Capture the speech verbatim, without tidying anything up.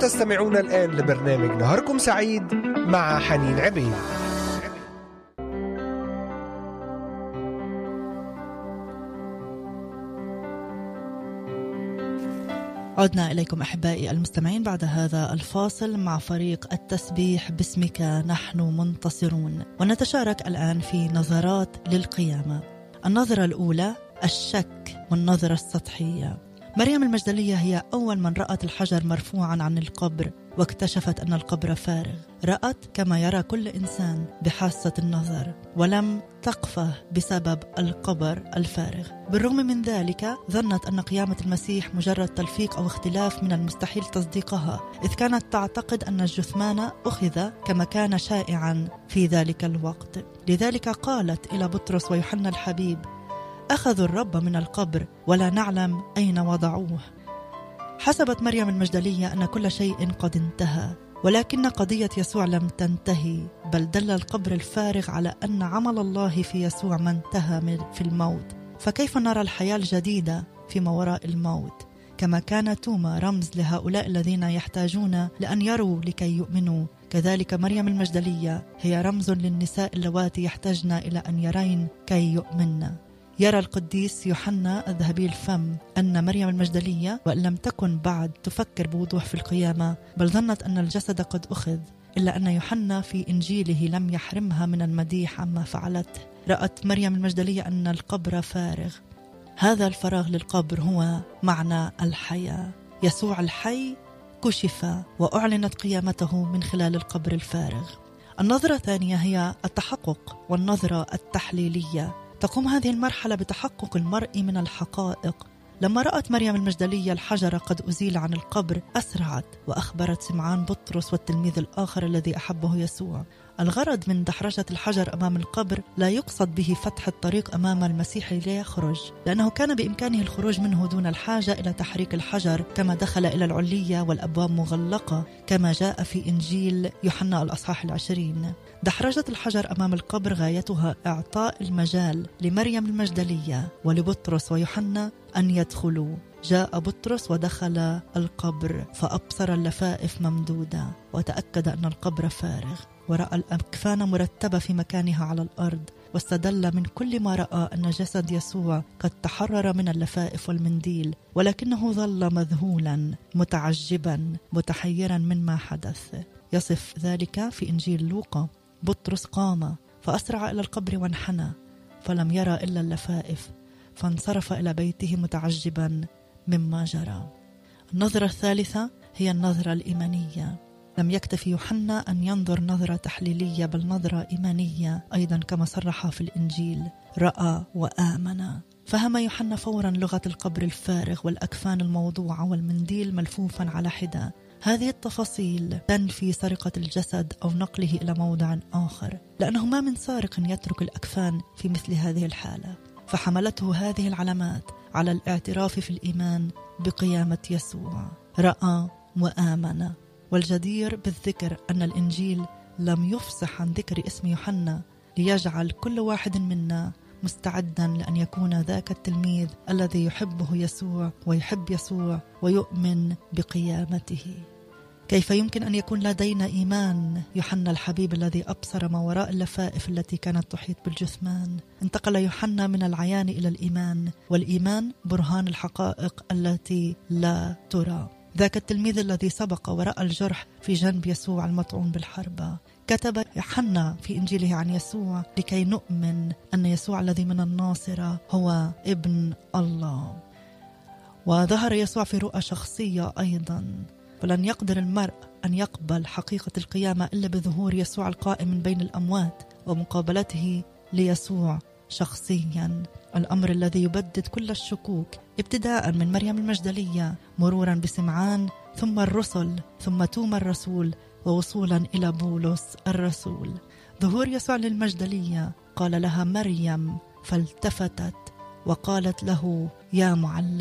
تستمعون الآن لبرنامج نهاركم سعيد مع حنين عبيد. عدنا إليكم أحبائي المستمعين بعد هذا الفاصل مع فريق التسبيح باسمك نحن منتصرون، ونتشارك الآن في نظرات للقيامة. النظرة الأولى الشك والنظرة السطحية. مريم المجدلية هي أول من رأت الحجر مرفوعا عن القبر واكتشفت أن القبر فارغ. رأت كما يرى كل إنسان بحاسة النظر، ولم تقفه بسبب القبر الفارغ. بالرغم من ذلك ظنت أن قيامة المسيح مجرد تلفيق أو اختلاف من المستحيل تصديقها، إذ كانت تعتقد أن الجثمان أخذ كما كان شائعا في ذلك الوقت. لذلك قالت إلى بطرس ويوحنا الحبيب: أخذوا الرب من القبر ولا نعلم أين وضعوه. حسبت مريم المجدلية أن كل شيء قد انتهى، ولكن قضية يسوع لم تنتهي، بل دل القبر الفارغ على أن عمل الله في يسوع ما انتهى في الموت. فكيف نرى الحياة الجديدة فيما وراء الموت؟ كما كان توما رمز لهؤلاء الذين يحتاجون لأن يروا لكي يؤمنوا، كذلك مريم المجدلية هي رمز للنساء اللواتي يحتاجن إلى أن يرين كي يؤمن. يرى القديس يوحنا الذهبي الفم أن مريم المجدلية وإن لم تكن بعد تفكر بوضوح في القيامة، بل ظنت أن الجسد قد أخذ، إلا أن يوحنا في إنجيله لم يحرمها من المديح عما فعلته. رأت مريم المجدلية أن القبر فارغ. هذا الفراغ للقبر هو معنى الحياة. يسوع الحي كشف وأعلنت قيامته من خلال القبر الفارغ. النظرة الثانية هي التحقق والنظرة التحليلية. تقوم هذه المرحلة بتحقق المرء من الحقائق. لما رأت مريم المجدلية الحجر قد أزيل عن القبر، أسرعت وأخبرت سمعان بطرس والتلميذ الآخر الذي أحبه يسوع. الغرض من دحرجة الحجر أمام القبر لا يقصد به فتح الطريق أمام المسيح ليخرج، لأنه كان بإمكانه الخروج منه دون الحاجة إلى تحريك الحجر، كما دخل إلى العلية والأبواب مغلقة كما جاء في إنجيل يوحنا الأصحاح العشرين. دحرجة الحجر أمام القبر غايتها إعطاء المجال لمريم المجدلية ولبطرس ويوحنا أن يدخلوا. جاء بطرس ودخل القبر فأبصر اللفائف ممدودة وتأكد أن القبر فارغ، ورأى الأكفان مرتبة في مكانها على الأرض، واستدل من كل ما رأى أن جسد يسوع قد تحرر من اللفائف والمنديل، ولكنه ظل مذهولا متعجبا متحيرا مما حدث. يصف ذلك في إنجيل لوقا: بطرس قام فأسرع إلى القبر وانحنى فلم يرى إلا اللفائف، فانصرف إلى بيته متعجبا مما جرى. النظرة الثالثة هي النظرة الإيمانية. لم يكتفي يوحنا أن ينظر نظرة تحليلية، بل نظرة إيمانية أيضا كما صرح في الإنجيل: رأى وآمن. فهم يوحنا فورا لغة القبر الفارغ والأكفان الموضوعة والمنديل ملفوفا على حدة. هذه التفاصيل تنفي سرقة الجسد أو نقله إلى موضع آخر، لأنه ما من سارق يترك الأكفان في مثل هذه الحالة. فحملته هذه العلامات على الاعتراف في الإيمان بقيامة يسوع. رأى وآمن. والجدير بالذكر أن الإنجيل لم يفصح عن ذكر اسم يوحنا ليجعل كل واحد منا مستعدا لأن يكون ذاك التلميذ الذي يحبه يسوع ويحب يسوع ويؤمن بقيامته. كيف يمكن أن يكون لدينا إيمان يوحنا الحبيب الذي أبصر ما وراء اللفائف التي كانت تحيط بالجثمان؟ انتقل يوحنا من العيان إلى الإيمان، والإيمان برهان الحقائق التي لا ترى. ذاك التلميذ الذي سبق ورأى الجرح في جنب يسوع المطعون بالحربة. كتب يوحنا في إنجيله عن يسوع لكي نؤمن أن يسوع الذي من الناصرة هو ابن الله. وظهر يسوع في رؤى شخصية أيضا، فلن يقدر المرء أن يقبل حقيقة القيامة إلا بظهور يسوع القائم من بين الأموات ومقابلته ليسوع شخصيا، الأمر الذي يبدد كل الشكوك، ابتداء من مريم المجدلية مرورا بسمعان ثم الرسل ثم توما الرسول ووصولا إلى بولس الرسول. ظهور يسوع للمجدلية قال لها مريم، فالتفتت وقالت له: يا معلم.